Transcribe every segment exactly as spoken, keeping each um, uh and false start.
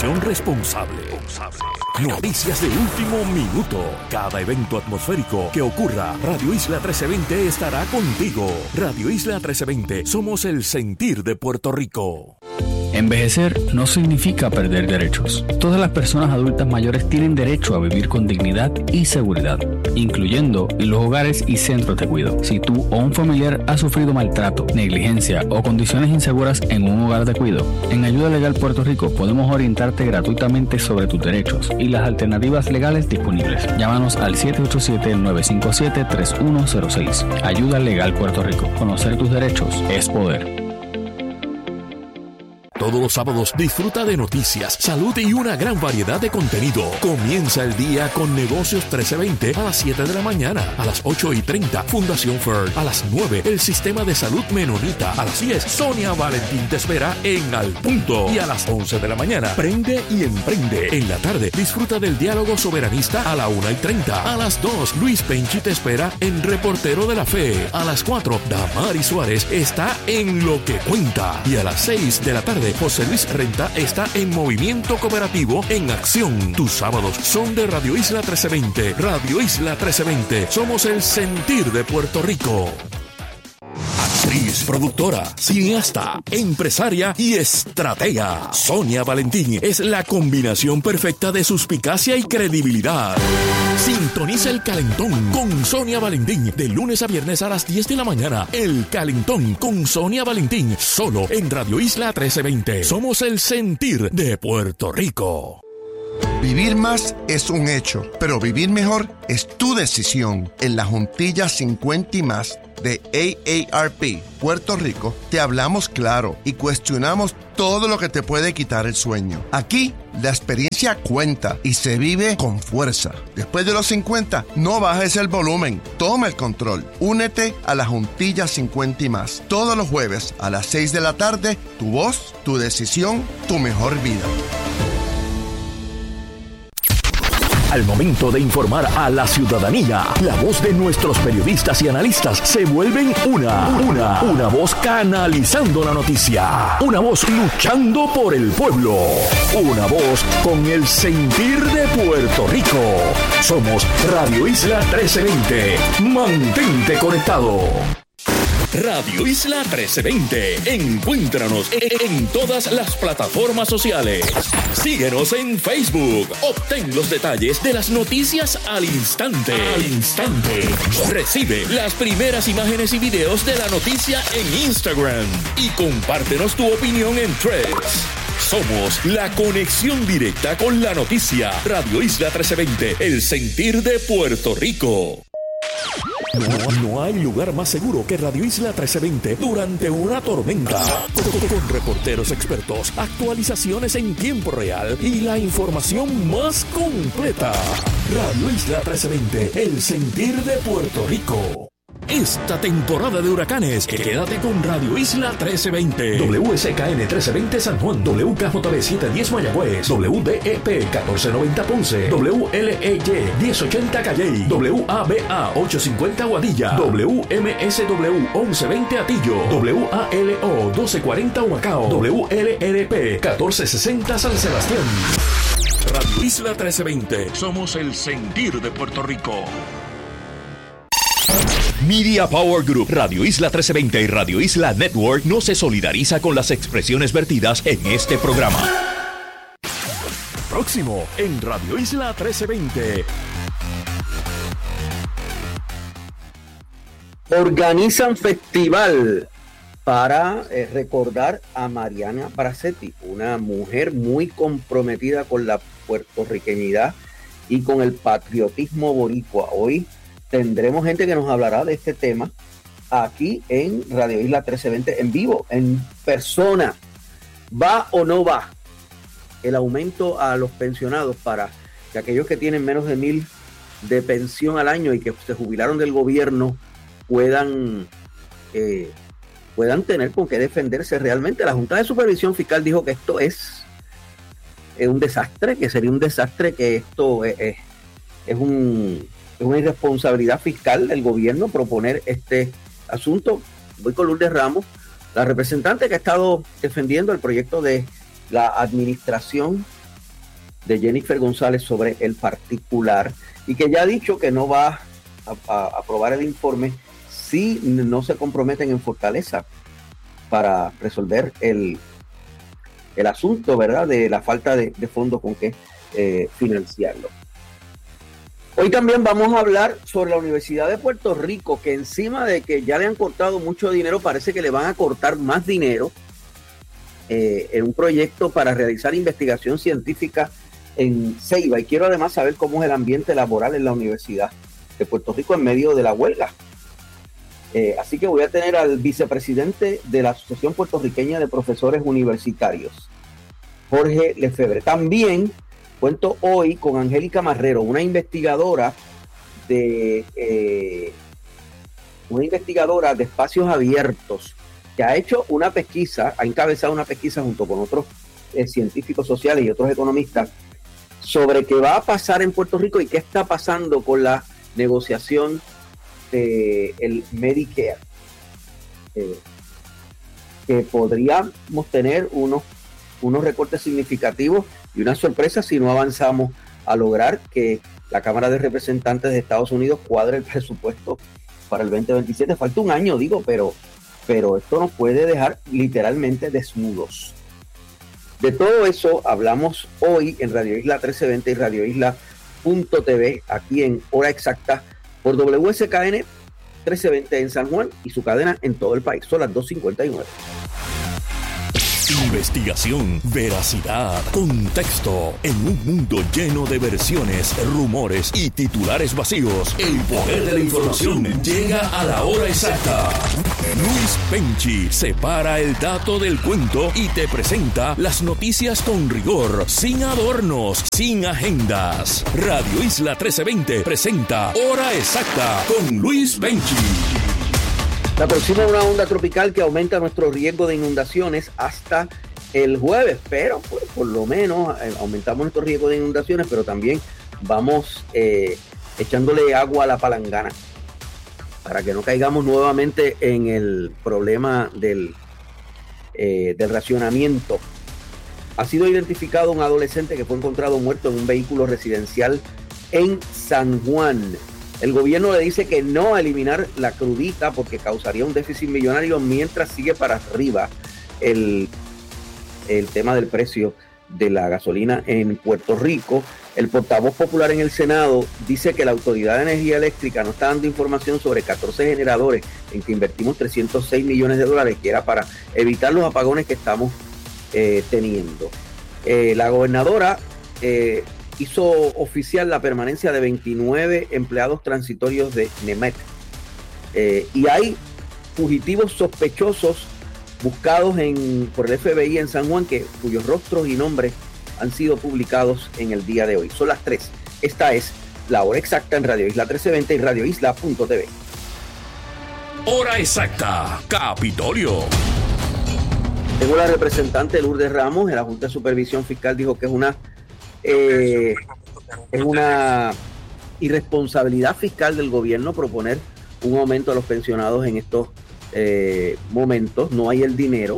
Información responsable. Noticias de último minuto. Cada evento atmosférico que ocurra, Radio Isla trece veinte estará contigo. Radio Isla trece veinte, somos el sentir de Puerto Rico. Envejecer no significa perder derechos. Todas las personas adultas mayores tienen derecho a vivir con dignidad y seguridad, incluyendo en los hogares y centros de cuidado. Si tú o un familiar ha sufrido maltrato, negligencia o condiciones inseguras en un hogar de cuidado, en Ayuda Legal Puerto Rico podemos orientarte gratuitamente sobre tus derechos y las alternativas legales disponibles. Llámanos al siete ocho siete, nueve cinco siete, tres uno cero seis. Ayuda Legal Puerto Rico. Conocer tus derechos es poder. Todos los sábados disfruta de noticias, salud y una gran variedad de contenido. Comienza el día con Negocios trece veinte a las siete de la mañana. A las ocho y treinta, Fundación Ferd. A las nueve, el Sistema de Salud Menonita. A las diez, Sonia Valentín te espera en Al Punto. Y a las once de la mañana, Prende y Emprende. En la tarde, disfruta del diálogo soberanista a la una y treinta. A las dos, Luis Penchi te espera en Reportero de la Fe. A las cuatro, Damari Suárez está en Lo que Cuenta. Y a las seis de la tarde, José Luis Renta está en Movimiento Cooperativo en Acción. Tus sábados son de Radio Isla trece veinte. Radio Isla trece veinte. Somos el sentir de Puerto Rico. Actriz, productora, cineasta, empresaria y estratega. Sonia Valentín es la combinación perfecta de suspicacia y credibilidad. Sintoniza El Calentón con Sonia Valentín de lunes a viernes a las diez de la mañana. El Calentón con Sonia Valentín, solo en Radio Isla trece veinte. Somos el sentir de Puerto Rico. Vivir más es un hecho, pero vivir mejor es tu decisión. En la Juntilla cincuenta y más de A A R P Puerto Rico, te hablamos claro y cuestionamos todo lo que te puede quitar el sueño. Aquí, la experiencia cuenta y se vive con fuerza. Después de los cincuenta, no bajes el volumen, toma el control. Únete a la Juntilla cincuenta y más. Todos los jueves a las seis de la tarde, tu voz, tu decisión, tu mejor vida. Al momento de informar a la ciudadanía, la voz de nuestros periodistas y analistas se vuelven una, una, una voz canalizando la noticia, una voz luchando por el pueblo, una voz con el sentir de Puerto Rico. Somos Radio Isla trece veinte. Mantente conectado. Radio Isla trece veinte. Encuéntranos en todas las plataformas sociales. Síguenos en Facebook. Obtén los detalles de las noticias al instante. Al instante. Recibe las primeras imágenes y videos de la noticia en Instagram. Y compártenos tu opinión en Threads. Somos la conexión directa con la noticia. Radio Isla trece veinte. El sentir de Puerto Rico. No, no hay lugar más seguro que Radio Isla trece veinte durante una tormenta. Con, con reporteros expertos, actualizaciones en tiempo real y la información más completa. Radio Isla trece veinte, el sentir de Puerto Rico. Esta temporada de huracanes, quédate con Radio Isla trece veinte. W S K N trece veinte San Juan, W K J B setecientos diez Mayagüez, W D E P catorce noventa Ponce, W L E Y diez ochenta Calley, W A B A ochocientos cincuenta Guadilla, W M S W once veinte Atillo, W A L O doce cuarenta Humacao, W L R P catorce sesenta San Sebastián. Radio Isla trece veinte. Somos el sentir de Puerto Rico. Media Power Group, Radio Isla trece veinte y Radio Isla Network no se solidariza con las expresiones vertidas en este programa. Próximo en Radio Isla trece veinte. Organizan festival para eh, recordar a Mariana Bracetti, una mujer muy comprometida con la puertorriqueñidad y con el patriotismo boricua. Hoy tendremos gente que nos hablará de este tema aquí en Radio Isla trece veinte, en vivo, en persona. ¿Va o no va el aumento a los pensionados para que aquellos que tienen menos de mil de pensión al año y que se jubilaron del gobierno puedan, eh, puedan tener con qué defenderse realmente? La Junta de Supervisión Fiscal dijo que esto es, es un desastre, que sería un desastre, que esto es, es, es un... Es una irresponsabilidad fiscal del gobierno proponer este asunto. Voy con Lourdes Ramos, la representante que ha estado defendiendo el proyecto de la administración de Jennifer González sobre el particular y que ya ha dicho que no va a, a aprobar el informe si no se comprometen en Fortaleza para resolver el, el asunto, ¿verdad?, de la falta de, de fondos con que eh, financiarlo. Hoy también vamos a hablar sobre la Universidad de Puerto Rico, que encima de que ya le han cortado mucho dinero, parece que le van a cortar más dinero eh, en un proyecto para realizar investigación científica en Ceiba. Y quiero además saber cómo es el ambiente laboral en la Universidad de Puerto Rico en medio de la huelga. Eh, así que voy a tener al vicepresidente de la Asociación Puertorriqueña de Profesores Universitarios, Jorge Lefebvre. También cuento hoy con Angélica Marrero, una investigadora de eh, una investigadora de espacios abiertos que ha hecho una pesquisa, ha encabezado una pesquisa junto con otros eh, científicos sociales y otros economistas sobre qué va a pasar en Puerto Rico y qué está pasando con la negociación de el Medicare, eh, que podríamos tener unos, unos recortes significativos y una sorpresa si no avanzamos a lograr que la Cámara de Representantes de Estados Unidos cuadre el presupuesto para el veinte veintisiete. Falta un año, digo, pero, pero esto nos puede dejar literalmente desnudos. De todo eso hablamos hoy en Radio Isla trece veinte y Radio Isla punto t v, aquí en Hora Exacta, por W S K N trece veinte en San Juan y su cadena en todo el país. Son las dos cincuenta y nueve. Investigación, veracidad, contexto. En un mundo lleno de versiones, rumores y titulares vacíos, el poder de la información llega a la hora exacta. Luis Penchi separa el dato del cuento y te presenta las noticias con rigor, sin adornos, sin agendas. Radio Isla trece veinte presenta Hora Exacta con Luis Penchi. Se aproxima una onda tropical que aumenta nuestro riesgo de inundaciones hasta el jueves, pero pues, por lo menos eh, aumentamos nuestro riesgo de inundaciones, pero también vamos eh, echándole agua a la palangana para que no caigamos nuevamente en el problema del, eh, del racionamiento. Ha sido identificado un adolescente que fue encontrado muerto en un vehículo residencial en San Juan. El gobierno le dice que no a eliminar la crudita porque causaría un déficit millonario mientras sigue para arriba el, el tema del precio de la gasolina en Puerto Rico. El portavoz popular en el Senado dice que la Autoridad de Energía Eléctrica no está dando información sobre catorce generadores en que invertimos trescientos seis millones de dólares, que era para evitar los apagones que estamos eh, teniendo. Eh, la gobernadora eh, hizo oficial la permanencia de veintinueve empleados transitorios de NEMET. Eh, y hay fugitivos sospechosos buscados en, por el F B I en San Juan, que, cuyos rostros y nombres han sido publicados en el día de hoy. Son las tres. Esta es la Hora Exacta en Radio Isla trece veinte y Radio Isla punto t v. Hora Exacta, Capitolio. Tengo la representante Lourdes Ramos, de la Junta de Supervisión Fiscal, dijo que es una Eh, es una irresponsabilidad fiscal del gobierno proponer un aumento a los pensionados en estos eh, momentos. No hay el dinero.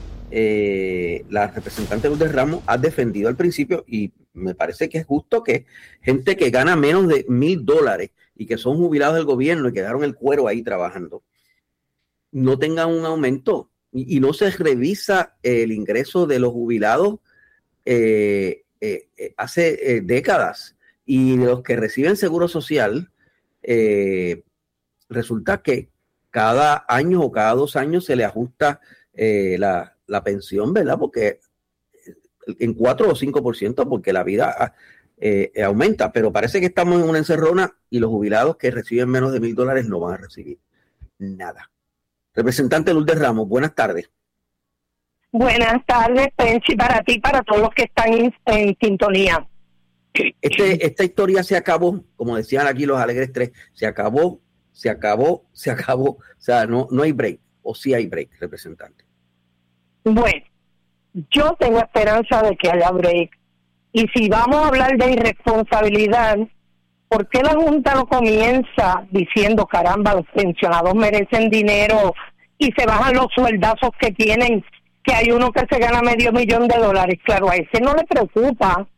Eh, la representante Lourdes Ramos ha defendido al principio, y me parece que es justo que gente que gana menos de mil dólares y que son jubilados del gobierno y quedaron el cuero ahí trabajando, no tengan un aumento, y, y no se revisa el ingreso de los jubilados eh, Eh, eh, hace eh, décadas, y de los que reciben seguro social eh, resulta que cada año o cada dos años se le ajusta eh, la, la pensión, ¿verdad? Porque en cuatro o cinco por ciento, porque la vida eh, aumenta, pero parece que estamos en una encerrona y los jubilados que reciben menos de mil dólares no van a recibir nada. Representante Lourdes Ramos, buenas tardes. Buenas tardes, Penchi, para ti y para todos los que están en, en sintonía. Este, esta historia se acabó, como decían aquí los Alegres Tres, se acabó, se acabó, se acabó. O sea, no, no hay break, o sí hay break, representante. Bueno, yo tengo esperanza de que haya break. Y si vamos a hablar de irresponsabilidad, ¿por qué la Junta no comienza diciendo, caramba, los pensionados merecen dinero y se bajan los sueldazos que tienen? Que hay uno que se gana medio millón de dólares? Claro, a ese no le preocupa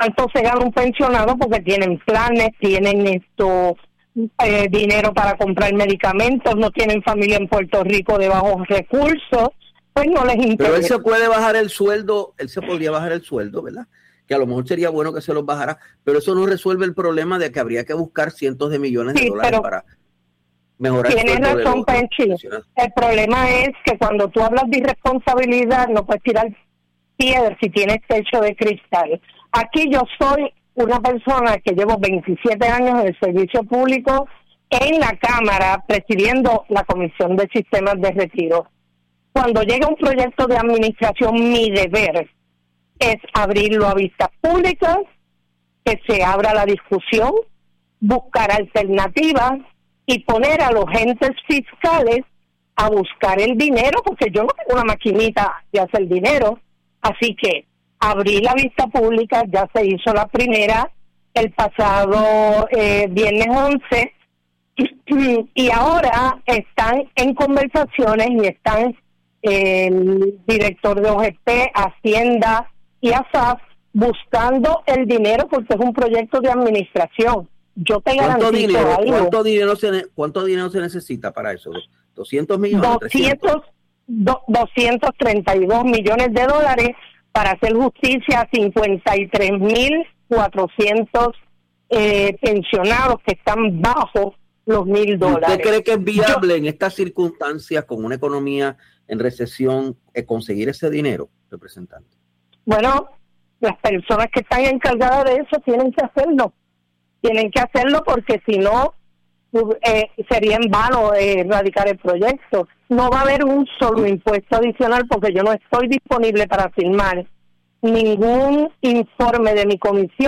cuánto se gana un pensionado porque tienen planes, tienen esto eh, dinero para comprar medicamentos, no tienen familia en Puerto Rico de bajos recursos, pues no les interesa. Pero él se puede bajar el sueldo, él se podría bajar el sueldo, ¿verdad? Que a lo mejor sería bueno que se los bajara, pero eso no resuelve el problema de que habría que buscar cientos de millones sí, de dólares para mejorar el Tienes sueldo razón, Penchi. El problema es que cuando tú hablas de irresponsabilidad no puedes tirar piedras si tienes techo de cristal. Aquí yo soy una persona que llevo veintisiete años en el servicio público en la Cámara presidiendo la Comisión de Sistemas de Retiro. Cuando llega un proyecto de administración, mi deber es abrirlo a vistas públicas, que se abra la discusión, buscar alternativas y poner a los entes fiscales a buscar el dinero, porque yo no tengo una maquinita de hacer dinero. Así que abrí la vista pública, ya se hizo la primera el pasado eh, viernes once, y ahora están en conversaciones y están eh, el director de O G P, Hacienda y A S A F buscando el dinero porque es un proyecto de administración. Yo te ¿Cuánto garantizo dinero, algo. ¿cuánto dinero se cuánto dinero se necesita para eso? ¿doscientos millones? doscientos, do, doscientos treinta y dos millones de dólares para hacer justicia a cincuenta y tres mil cuatrocientos eh, pensionados que están bajo los mil dólares. ¿Usted cree que es viable Yo, en estas circunstancias, con una economía en recesión, eh, conseguir ese dinero, representante? Bueno, las personas que están encargadas de eso tienen que hacerlo. Tienen que hacerlo porque si no, eh, sería en vano eh, erradicar el proyecto. No va a haber un solo impuesto adicional porque yo no estoy disponible para firmar ningún informe de mi comisión